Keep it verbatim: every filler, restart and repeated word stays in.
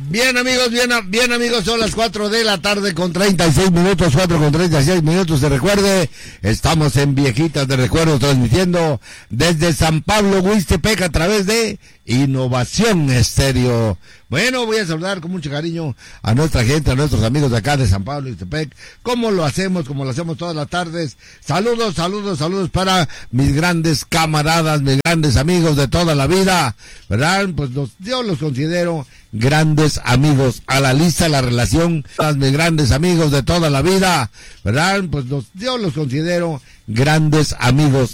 Bien amigos, bien, bien amigos, son las cuatro de la tarde con treinta y seis minutos, cuatro con treinta y seis minutos, se recuerde, estamos en Viejitas de Recuerdos transmitiendo desde San Pablo, Huixtepec a través de Innovación Estéreo. Bueno, voy a saludar con mucho cariño a nuestra gente, a nuestros amigos de acá de San Pablo, Huixtepec, como lo hacemos, como lo hacemos todas las tardes. Saludos, saludos, saludos para mis grandes camaradas, mis grandes amigos de toda la vida, ¿verdad? Pues los, yo los considero grandes amigos. A la lista la relación, mis grandes amigos de toda la vida, ¿verdad? Pues los, yo los considero grandes amigos.